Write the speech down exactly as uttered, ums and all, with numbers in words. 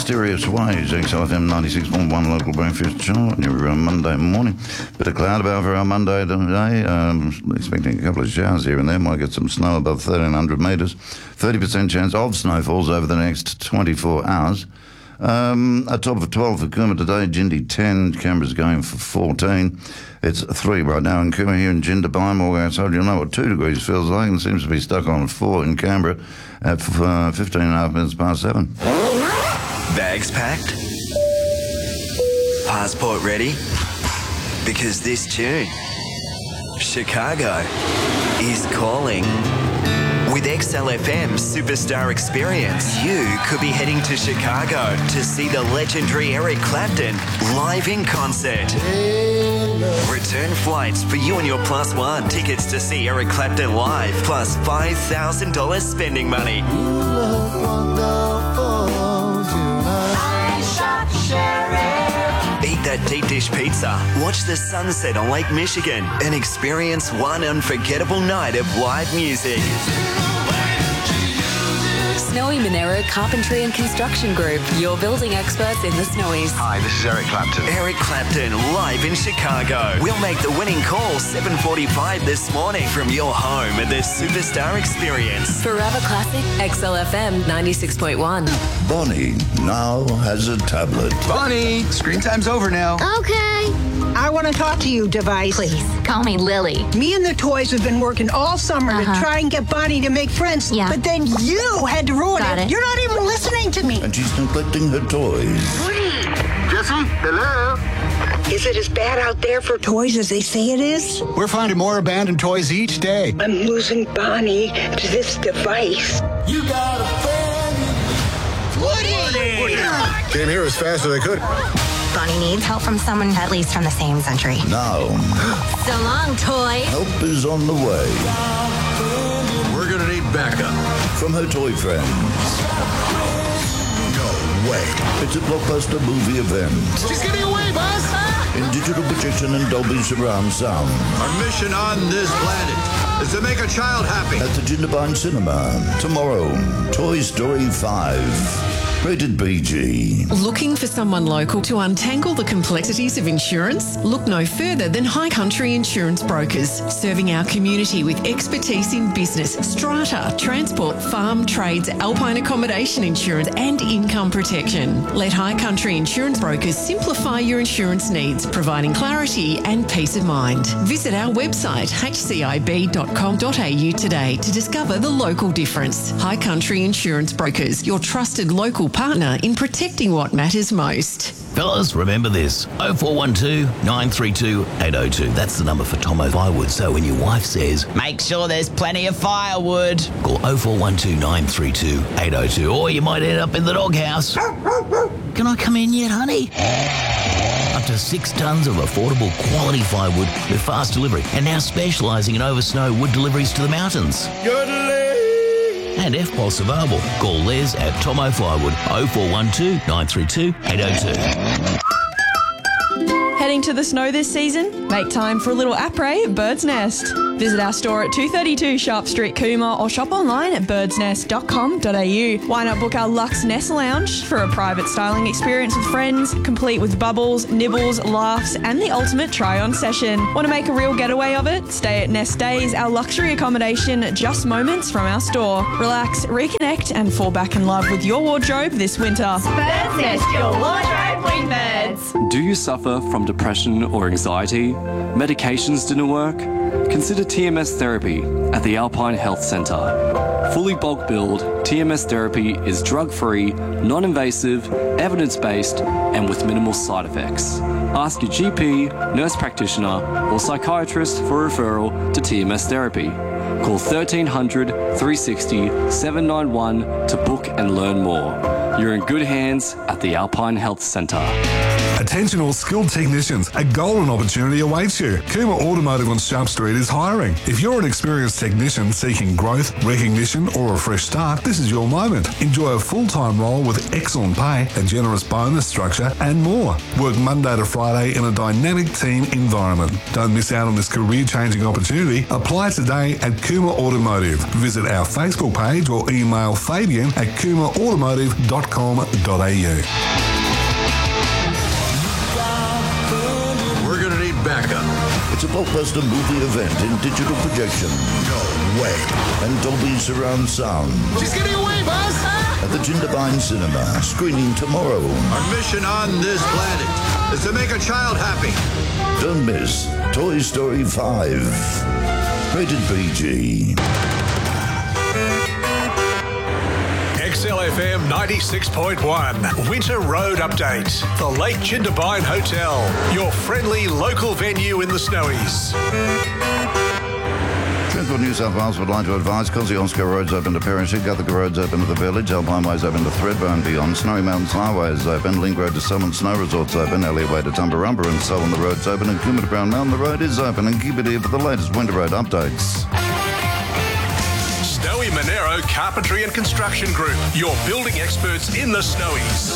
Mysterious Ways, X L F M ninety-six point one local breakfast show on your uh, Monday morning. Bit of cloud about for our Monday today. Um, expecting a couple of showers here and there. Might get some snow above thirteen hundred metres. thirty percent chance of snowfalls over the next twenty-four hours. Um, a top of twelve for Cooma today, Jindy ten, Canberra's going for fourteen. It's three right now in Cooma. Here in Jindabyne, more outside, you'll know what two degrees feels like, and seems to be stuck on four in Canberra at uh, fifteen and a half minutes past seven. Bags packed? Passport ready? Because this tune, Chicago, is calling. With X L F M's Superstar Experience, you could be heading to Chicago to see the legendary Eric Clapton live in concert. Return flights for you and your plus one. Tickets to see Eric Clapton live, plus five thousand dollars spending money. Eat that deep dish pizza, watch the sunset on Lake Michigan, and experience one unforgettable night of live music. Snowy Monero Carpentry and Construction Group, your building experts in the Snowies. Hi, this is Eric Clapton. Eric Clapton live in Chicago. We'll make the winning call seven forty-five this morning from your home at the Superstar Experience. Forever Classic, X L F M ninety-six point one. Bonnie now has a tablet. Bonnie, screen time's over now. Okay. I want to talk to you, Device. Please, call me Lily. Me and the toys have been working all summer Uh-huh. to try and get Bonnie to make friends. Yeah. But then you had to ruin Got it. You're not even listening to me. And she's neglecting her toys. Jesse, hello? Is it as bad out there for toys as they say it is? We're finding more abandoned toys each day. I'm losing Bonnie to this device. You got a friend. Woody! Came here as fast as I could. Bonnie needs help from someone at least from the same century. Now, So long, toys. help is on the way We're gonna need backup. from her toy friends. No way. It's a blockbuster movie event She's getting away, boss! in digital projection and Dolby surround sound Our mission on this planet is to make a child happy. at the Jindabyne Cinema tomorrow. Toy Story five. Rated B G. Looking for someone local to untangle the complexities of insurance? Look no further than High Country Insurance Brokers, serving our community with expertise in business, strata, transport, farm, trades, alpine accommodation insurance and income protection. Let High Country Insurance Brokers simplify your insurance needs, providing clarity and peace of mind. Visit our website h c i b dot com dot a u today to discover the local difference. High Country Insurance Brokers, your trusted local partner in protecting what matters most. Fellas, remember this, oh four one two, nine three two, eight oh two. That's the number for Tomo Firewood. So when your wife says, make sure there's plenty of firewood, call oh four one two, nine three two, eight oh two, or you might end up in the doghouse. Can I come in yet, honey? Up to six tonnes of affordable quality firewood with fast delivery, and now specialising in over snow wood deliveries to the mountains. And F P O S available. Call Les at Tomo Firewood, oh four one two, nine three two, eight oh two. Heading to the snow this season? Make time for a little après at Bird's Nest. Visit our store at two thirty-two Sharp Street, Cooma, or shop online at birds nest dot com dot a u. Why not book our Luxe Nest Lounge for a private styling experience with friends, complete with bubbles, nibbles, laughs, and the ultimate try-on session. Want to make a real getaway of it? Stay at Nest Days, our luxury accommodation just moments from our store. Relax, reconnect, and fall back in love with your wardrobe this winter. Bird's Nest, your wardrobe wingbirds. Do you suffer from depression or anxiety? Medications didn't work? Consider T M S therapy at the Alpine Health Centre. Fully bulk billed, T M S therapy is drug-free, non-invasive, evidence-based, and with minimal side effects. Ask your G P, nurse practitioner, or psychiatrist for referral to T M S therapy. Call thirteen hundred, three sixty, seven nine one to book and learn more. You're in good hands at the Alpine Health Centre. Attention all skilled technicians, a golden opportunity awaits you. Kuma Automotive on Sharp Street is hiring. If you're an experienced technician seeking growth, recognition or a fresh start, this is your moment. Enjoy a full-time role with excellent pay, a generous bonus structure and more. Work Monday to Friday in a dynamic team environment. Don't miss out on this career-changing opportunity. Apply today at Kuma Automotive. Visit our Facebook page or email Fabian at kuma automotive dot com dot a u. We're going to need backup. It's a blockbuster movie event in digital projection. No way. And Dolby surround sound. She's getting away, boss! At the Jindabyne Cinema, screening tomorrow. Our mission on this planet is to make a child happy. Don't miss Toy Story five. Rated P G. X L F M ninety-six point one Winter Road Update. The Lake Jindabyne Hotel, your friendly local venue in the Snowies. Transport New South Wales would like to advise Kosciuszko Road's open to Perishing, Gutherka Road's open to the Village, Alpine Way's open to Thredbo and beyond, Snowy Mountains Highway is open, Link Road to Summon Snow Resort's open, Elliot Way to Tumbarumba and so on the road's open, and Coomera to Brown Mountain the road is open, and keep it here for the latest Winter Road updates. Snowy Monero Carpentry and Construction Group, your building experts in the Snowies.